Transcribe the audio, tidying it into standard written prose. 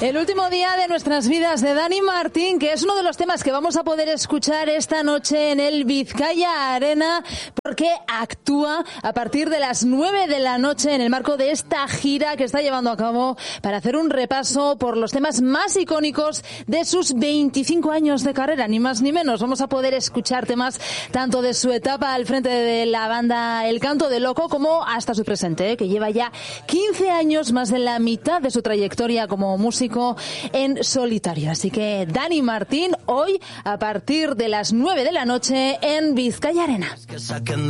El último día de nuestras vidas de Dani Martín, que es uno de los temas que vamos a poder escuchar esta noche en el Vizcaya Arena, porque actúa a partir de las 9 de la noche en el marco de esta gira que está llevando a cabo para hacer un repaso por los temas más icónicos de sus 25 años de carrera, ni más ni menos. Vamos a poder escuchar temas tanto de su etapa al frente de la banda El Canto del Loco como hasta su presente, que lleva ya 15 años, más de la mitad de su trayectoria como músico en solitario. Así que Dani Martín hoy a partir de las 9 de la noche en Vizcaya Arena.